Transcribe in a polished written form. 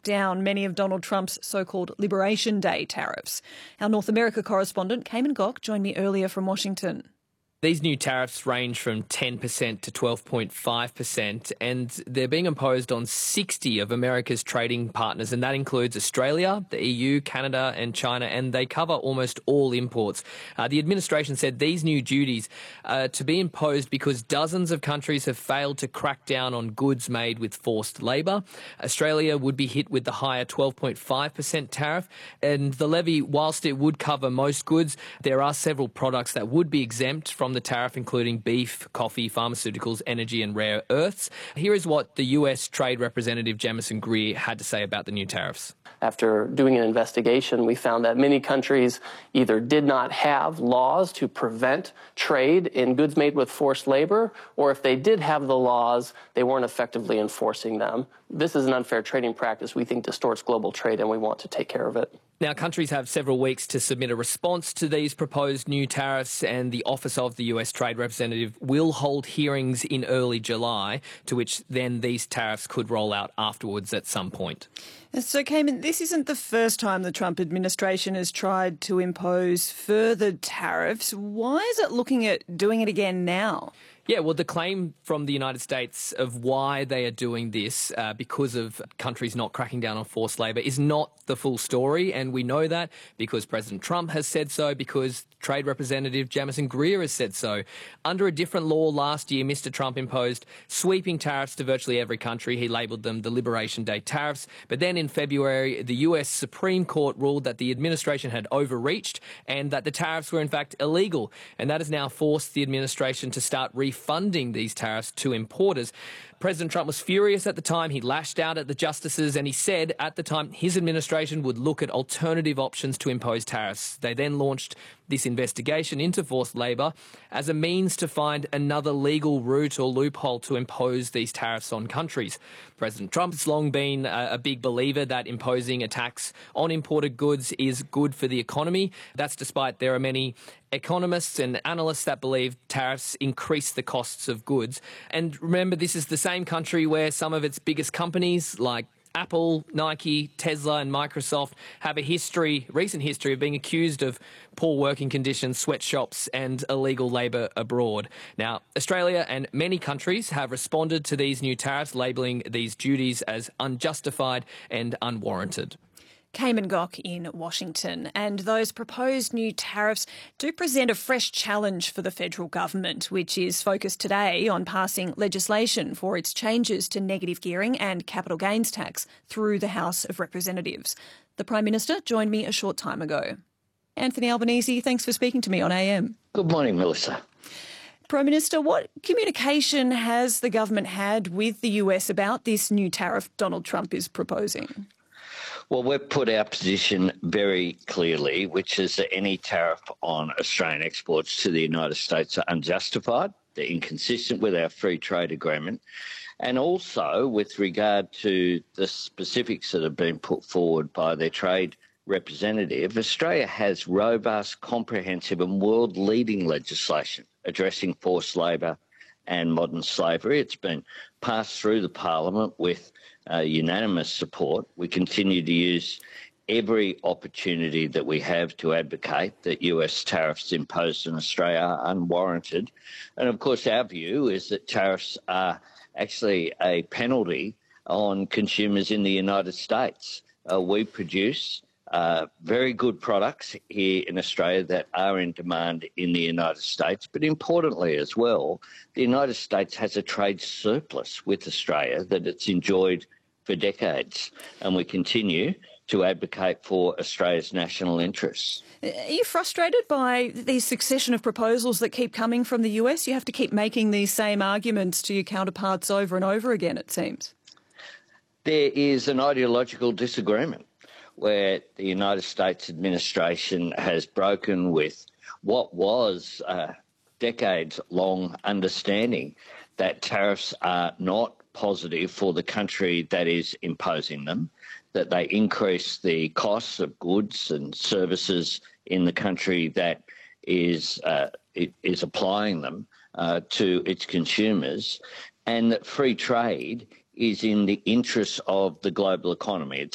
down many of Donald Trump's so-called Liberation Day tariffs. Our North America correspondent, Cayman Gok, joined me earlier from Washington. These new tariffs range from 10% to 12.5%, and they're being imposed on 60 of America's trading partners, and that includes Australia, the EU, Canada and China, and they cover almost all imports. The administration said these new duties are to be imposed because dozens of countries have failed to crack down on goods made with forced labour. Australia would be hit with the higher 12.5% tariff, and the levy, whilst it would cover most goods, there are several products that would be exempt from the tariff, including beef, coffee, pharmaceuticals, energy and rare earths. Here is what the US Trade Representative Jamieson Greer had to say about the new tariffs. After doing an investigation, we found that many countries either did not have laws to prevent trade in goods made with forced labor, or if they did have the laws, they weren't effectively enforcing them. This is an unfair trading practice we think distorts global trade, and we want to take care of it. Now, countries have several weeks to submit a response to these proposed new tariffs, and the Office of the US Trade Representative will hold hearings in early July, to which then these tariffs could roll out afterwards at some point. So, Cayman, this isn't the first time the Trump administration has tried to impose further tariffs. Why is it looking at doing it again now? Yeah, well, the claim from the United States of why they are doing this, because of countries not cracking down on forced labour, is not the full story. And we know that because President Trump has said so, because Trade Representative Jamieson Greer has said so. Under a different law last year, Mr. Trump imposed sweeping tariffs to virtually every country. He labelled them the Liberation Day tariffs. But then in February, the US Supreme Court ruled that the administration had overreached and that the tariffs were in fact illegal. And that has now forced the administration to start refunding these tariffs to importers. President Trump was furious at the time. He lashed out at the justices and he said at the time his administration would look at alternative options to impose tariffs. They then launched this investigation into forced labour as a means to find another legal route or loophole to impose these tariffs on countries. President Trump has long been a big believer that imposing a tax on imported goods is good for the economy. That's despite there are many economists and analysts that believe tariffs increase the costs of goods. And remember, this is the same country where some of its biggest companies like Apple, Nike, Tesla and Microsoft have a recent history of being accused of poor working conditions, sweatshops and illegal labour abroad. Now, Australia and many countries have responded to these new tariffs, labelling these duties as unjustified and unwarranted. Cayman Gok in Washington. And those proposed new tariffs do present a fresh challenge for the federal government, which is focused today on passing legislation for its changes to negative gearing and capital gains tax through the House of Representatives. The Prime Minister joined me a short time ago. Anthony Albanese, thanks for speaking to me on AM. Good morning, Melissa. Prime Minister, what communication has the government had with the US about this new tariff Donald Trump is proposing? Well, we've put our position very clearly, which is that any tariff on Australian exports to the United States are unjustified, they're inconsistent with our free trade agreement, and also with regard to the specifics that have been put forward by their trade representative, Australia has robust, comprehensive and world-leading legislation addressing forced labour and modern slavery. It's been passed through the Parliament with unanimous support. We continue to use every opportunity that we have to advocate that US tariffs imposed in Australia are unwarranted. And of course, our view is that tariffs are actually a penalty on consumers in the United States. We produce very good products here in Australia that are in demand in the United States. But importantly as well, the United States has a trade surplus with Australia that it's enjoyed for decades. And we continue to advocate for Australia's national interests. Are you frustrated by the succession of proposals that keep coming from the US? You have to keep making these same arguments to your counterparts over and over again, it seems. There is an ideological disagreement where the United States administration has broken with what was a decades-long understanding that tariffs are not positive for the country that is imposing them, that they increase the costs of goods and services in the country that is applying them to its consumers, and that free trade is in the interests of the global economy.